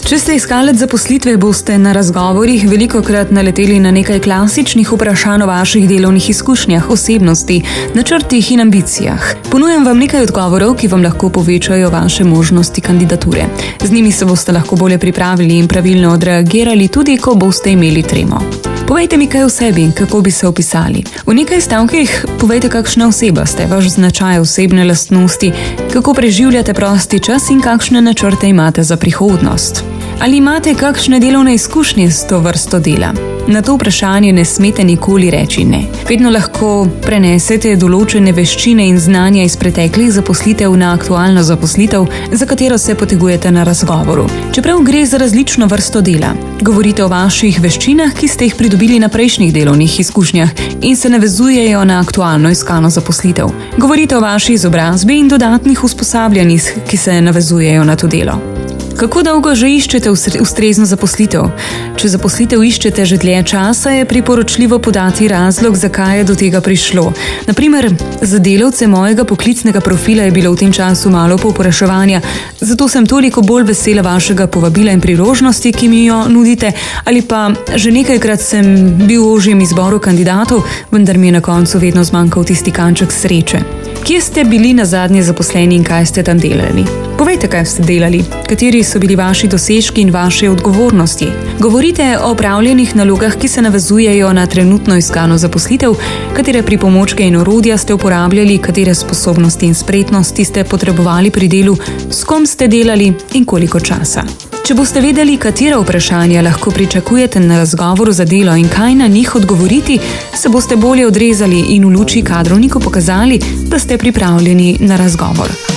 Če ste iskalec zaposlitve, boste na razgovorih velikokrat naleteli na nekaj klasičnih vprašanj o vaših delovnih izkušnjah, osebnosti, načrtih in ambicijah. Ponujam vam nekaj odgovorov, ki vam lahko povečajo vaše možnosti kandidature. Z njimi se boste lahko bolje pripravili in pravilno odreagirali, tudi ko boste imeli tremo. Povejte mi kaj o sebi, kako bi se opisali. V nekaj stavkih povejte, kakšna oseba ste, vaš značaj, osebne lastnosti, kako preživljate prosti čas in kakšne načrte imate za prihodnost. Ali imate kakšne delovne izkušnje s to vrsto dela? Na to vprašanje ne smete nikoli reči ne. Vedno lahko prenesete določene veščine in znanja iz preteklih zaposlitev na aktualno zaposlitev, za katero se potegujete na razgovoru. Čeprav gre za različno vrsto dela, govorite o vaših veščinah, ki ste jih pridobili na prejšnjih delovnih izkušnjah in se navezujejo na aktualno iskano zaposlitev. Govorite o vaši izobrazbi in dodatnih usposabljanjih, ki se navezujejo na to delo. Kako dolgo že iščete ustrezno zaposlitev? Če zaposlitev iščete že dlje časa, je priporočljivo podati razlog, zakaj je do tega prišlo. Naprimer, za delavce mojega poklicnega profila je bilo v tem času malo povpraševanja, zato sem toliko bolj vesela vašega povabila in priložnosti, ki mi jo nudite, ali pa že nekajkrat sem bil v ožjem izboru kandidatov, vendar mi je na koncu vedno zmanjkal tisti kanček sreče. Kje ste bili nazadnje zaposleni in kaj ste tam delali? Povejte, kaj ste delali, kateri so bili vaši dosežki in vaše odgovornosti. Govorite o opravljenih nalogah, ki se navezujejo na trenutno iskano zaposlitev, katere pripomočke in orodja ste uporabljali, katere sposobnosti in spretnosti ste potrebovali pri delu, s kom ste delali in koliko časa. Če boste vedeli, katera vprašanja lahko pričakujete na razgovoru za delo in kaj na njih odgovoriti, se boste bolje odrezali in v luči kadrovniku pokazali, da ste pripravljeni na razgovor.